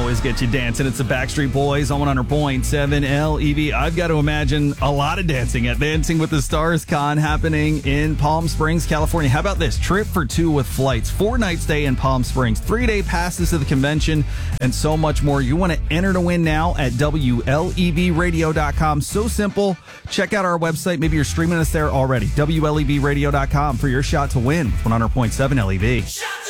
always get you dancing. It's the Backstreet Boys on 100.7 LEV. I've got to imagine a lot of dancing at Dancing with the Stars Con happening in Palm Springs, California. How about this? Trip for two with flights, 4-night stay in Palm Springs, 3-day passes to the convention, and so much more. You want to enter to win now at WLEVradio.com. So simple. Check out our website. Maybe you're streaming us there already. WLEVradio.com for your shot to win with 100.7 LEV.